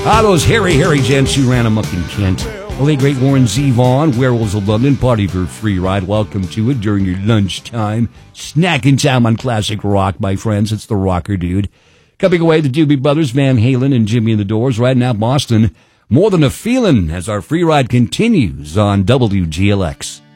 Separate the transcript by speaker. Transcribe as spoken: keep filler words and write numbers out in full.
Speaker 1: Ah, those hairy, hairy gents who ran amok in Kent. The late great Warren Zevon, Werewolves of London, party for free ride. Welcome to it during your lunchtime. Snacking time on classic rock, my friends. It's the Rocker Dude. Coming away, the Doobie Brothers, Van Halen, and Jimmy and the Doors. Right now, Boston, More Than a Feeling, as our free ride continues on W G L X.